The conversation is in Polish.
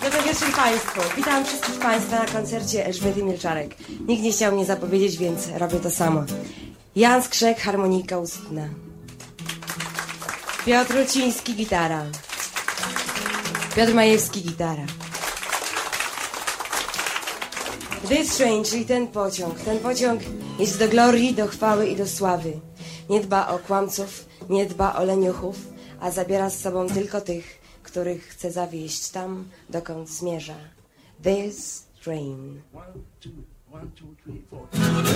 Dobry wieczór Państwu. Witam wszystkich Państwa na koncercie Elżbiety Milczarek. Nikt nie chciał mnie zapowiedzieć, więc robię to samo. Jan Skrzek, harmonika ustna. Piotr Ruciński, gitara. Piotr Majewski, gitara. This train, czyli ten pociąg jest do glorii, do chwały i do sławy. Nie dba o kłamców, nie dba o leniuchów, a zabiera z sobą tylko tych, których chce zawieźć tam, dokąd zmierza. This train. 1, 2, 1, 2, 3, 4.